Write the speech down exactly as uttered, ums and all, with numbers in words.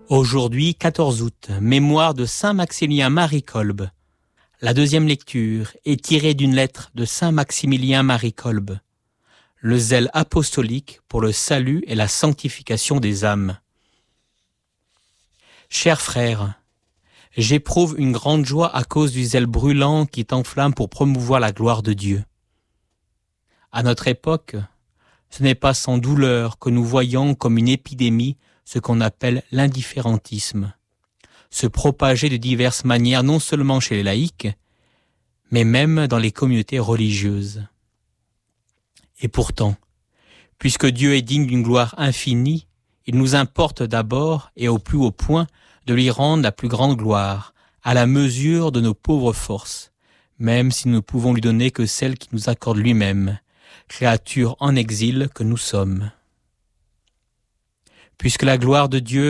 Aujourd'hui, quatorze août, mémoire de saint Maximilien Marie Kolbe. La deuxième lecture est tirée d'une lettre de saint Maximilien Marie Kolbe. Le zèle apostolique pour le salut et la sanctification des âmes. Chers frères, j'éprouve une grande joie à cause du zèle brûlant qui t'enflamme pour promouvoir la gloire de Dieu. À notre époque, ce n'est pas sans douleur que nous voyons comme une épidémie ce qu'on appelle l'indifférentisme, se propager de diverses manières non seulement chez les laïcs, mais même dans les communautés religieuses. Et pourtant, puisque Dieu est digne d'une gloire infinie, il nous importe d'abord et au plus haut point de lui rendre la plus grande gloire, à la mesure de nos pauvres forces, même si nous ne pouvons lui donner que celle qu'il nous accorde lui-même, créature en exil que nous sommes. Puisque la gloire de Dieu